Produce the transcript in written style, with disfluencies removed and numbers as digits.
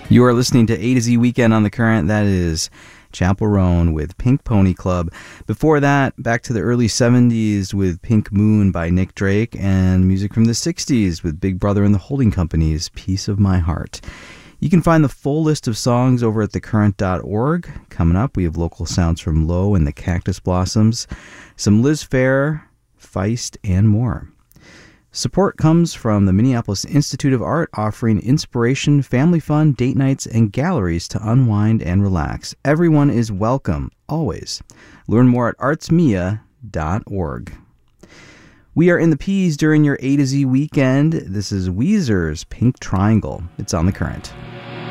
You are listening to A to Z Weekend on the Current. That is Chappell Roan with Pink Pony Club. Before that, back to the early 70s with Pink Moon by Nick Drake, and music from the 60s with Big Brother and the Holding Company's Piece of My Heart. You can find the full list of songs over at thecurrent.org. Coming up, we have local sounds from Low and the Cactus Blossoms, some Liz Phair, Feist, and more. Support comes from the Minneapolis Institute of Art, offering inspiration, family fun, date nights, and galleries to unwind and relax. Everyone is welcome, always. Learn more at artsmia.org. We are in the P's during your A to Z weekend. This is Weezer's Pink Triangle. It's on the Current.